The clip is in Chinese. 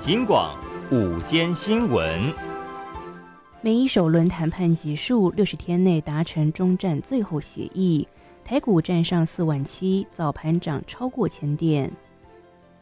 警广午间新闻。 美伊首轮谈判结束，60天内达成终战最后协议，台股站上47000，早盘涨超过1000点。